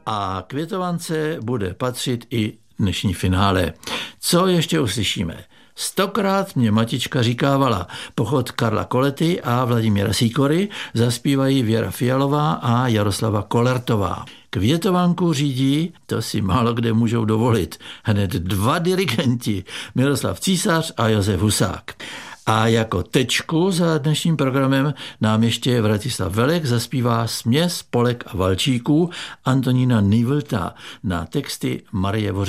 a Květovance bude patřit i dnešní finále. Co ještě uslyšíme? 100krát mě matička říkávala. Pochod Karla Kolety a Vladimíra Sýkory zaspívají Věra Fialová a Jaroslava Kolertová. Květovanku řídí, to si málo kde můžou dovolit, hned 2 dirigenti, Miroslav Císař a Josef Husák. A jako tečku za dnešním programem nám ještě Vratislav Velek zaspívá Směs Polek a valčíků Antonína Nývlta na texty Marie Voříškové.